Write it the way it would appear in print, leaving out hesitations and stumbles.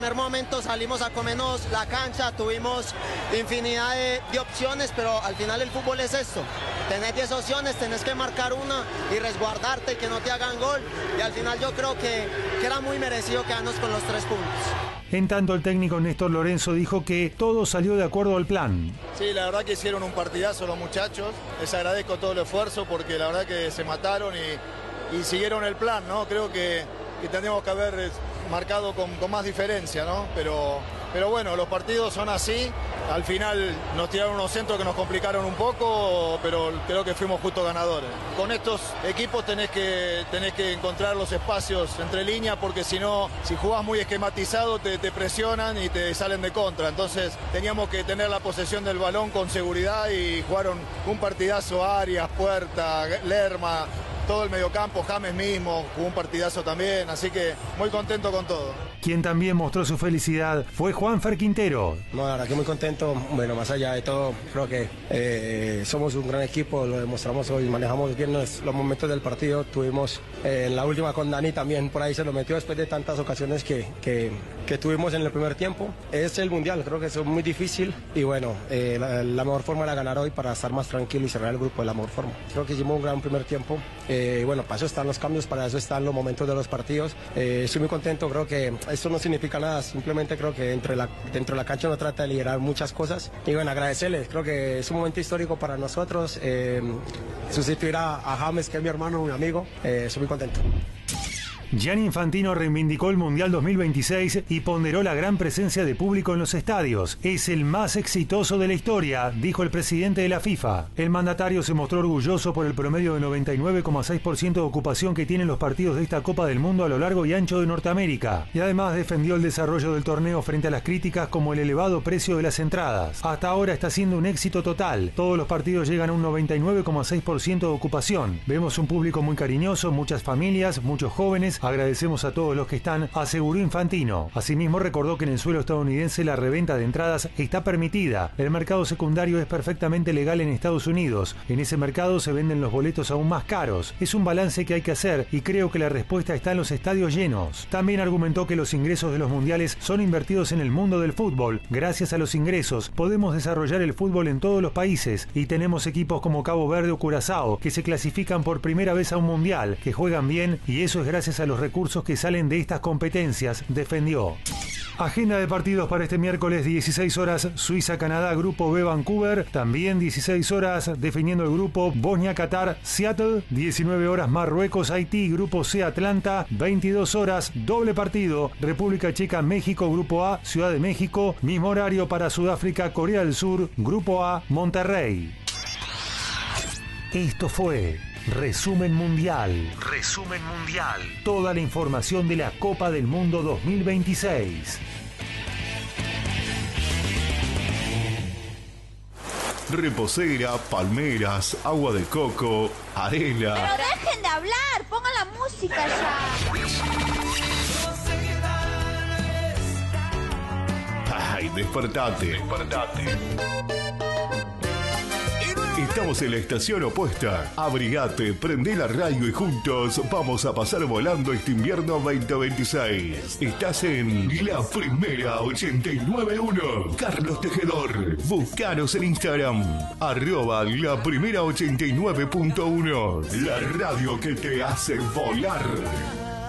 En el primer momento salimos a comernos la cancha, tuvimos infinidad de opciones, pero al final el fútbol es esto. Tenés 10 opciones, tenés que marcar una y resguardarte y que no te hagan gol. Y al final yo creo que era muy merecido quedarnos con los 3 puntos. En tanto, el técnico Néstor Lorenzo dijo que todo salió de acuerdo al plan. Sí, la verdad que hicieron un partidazo los muchachos. Les agradezco todo el esfuerzo porque la verdad que se mataron y siguieron el plan, ¿no? Creo que tendríamos que haber marcado con más diferencia, ¿no? Pero bueno, los partidos son así. Al final nos tiraron unos centros que nos complicaron un poco, pero creo que fuimos justos ganadores. Con estos equipos tenés que encontrar los espacios entre líneas, porque si no, si jugás muy esquematizado te presionan y te salen de contra. Entonces teníamos que tener la posesión del balón con seguridad y jugaron un partidazo. Arias, Puerta, Lerma, todo el mediocampo, James mismo, jugó un partidazo también, así que muy contento con todo. Quien también mostró su felicidad fue Juanfer Quintero. No, la verdad que muy contento. Bueno, más allá de todo, creo que somos un gran equipo, lo demostramos hoy, manejamos bien los momentos del partido. Tuvimos en la última con Dani también, por ahí se lo metió después de tantas ocasiones que tuvimos en el primer tiempo. Es el Mundial, creo que es muy difícil y bueno, la mejor forma era ganar hoy para estar más tranquilo y cerrar el grupo de la mejor forma. Creo que hicimos un gran primer tiempo. Bueno, para eso están los cambios, para eso están los momentos de los partidos. Estoy muy contento, creo que esto no significa nada, simplemente creo que dentro de la cancha uno trata de liderar muchas cosas. Y bueno, agradecerles, creo que es un momento histórico para nosotros. Sustituir a James, que es mi hermano, mi amigo, estoy muy contento. Gianni Infantino reivindicó el Mundial 2026 y ponderó la gran presencia de público en los estadios. Es el más exitoso de la historia, dijo el presidente de la FIFA. El mandatario se mostró orgulloso por el promedio de 99,6% de ocupación que tienen los partidos de esta Copa del Mundo a lo largo y ancho de Norteamérica. Y además defendió el desarrollo del torneo frente a las críticas como el elevado precio de las entradas. Hasta ahora está siendo un éxito total. Todos los partidos llegan a un 99,6% de ocupación. Vemos un público muy cariñoso, muchas familias, muchos jóvenes. Agradecemos a todos los que están, aseguró Infantino. Asimismo recordó que en el suelo estadounidense la reventa de entradas está permitida. El mercado secundario es perfectamente legal en Estados Unidos. En ese mercado se venden los boletos aún más caros. Es un balance que hay que hacer y creo que la respuesta está en los estadios llenos. También argumentó que los ingresos de los mundiales son invertidos en el mundo del fútbol. Gracias a los ingresos podemos desarrollar el fútbol en todos los países y tenemos equipos como Cabo Verde o Curazao que se clasifican por primera vez a un mundial, que juegan bien y eso es gracias a los recursos que salen de estas competencias, defendió. Agenda de partidos para este miércoles, 16 horas Suiza-Canadá, Grupo B Vancouver, también 16 horas definiendo el grupo Bosnia-Qatar-Seattle, 19 horas Marruecos-Haití, Grupo C Atlanta, 22 horas doble partido República Checa-México, Grupo A Ciudad de México, mismo horario para Sudáfrica-Corea del Sur, Grupo A Monterrey. Esto fue Resumen Mundial. Resumen Mundial. Toda la información de la Copa del Mundo 2026. Reposera, palmeras, agua de coco, arena. Pero dejen de hablar, pongan la música ya. Ay, despertate. Estamos en la estación opuesta. Abrigate, prende la radio y juntos vamos a pasar volando este invierno 2026. Estás en La Primera 89.1. Carlos Tejedor. Búscanos en Instagram. @La Primera 89.1. La radio que te hace volar.